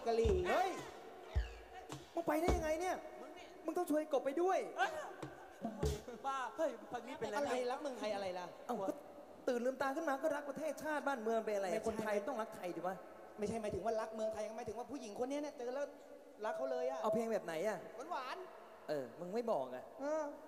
กะหรี่เฮ้ยมึงไปได้ยังไงเนี่ยมึงต้องช่วยกบไปด้วยบ้าเฮ้ยพันนี้เป็นอะไรรักเมืองไทยอะไรล่ะเอ้าก็ตื่นลืมตาขึ้นมาก็รักประเทศชาติบ้านเมืองเป็นอะไรคนไทยต้องรักไทยดิวะไม่ใช่หมายถึงว่ารักเมืองไทยหมายถึงว่าผู้หญิงคนนี้เนี่ยเจอแล้วรักเขาเลยอะเอาเพลงแบบไหนอะหวานมึงไม่บอกอะ